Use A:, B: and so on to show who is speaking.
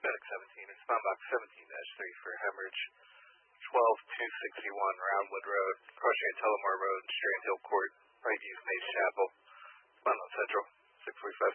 A: Medic 17, respond box 17-3 for hemorrhage. 12261 Roundwood Road, crossing Tullamore Road, Strand Hill Court, right use Mace Chapel. Respond on Central, 645.